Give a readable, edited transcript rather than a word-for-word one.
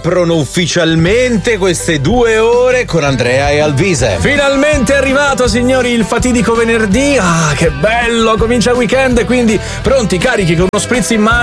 aprono ufficialmente queste 2 ore con Andrea e Alvise. Finalmente è arrivato, signori, il fatidico venerdì. Ah, che bello, comincia il weekend, quindi pronti, carichi, con uno spritz in mano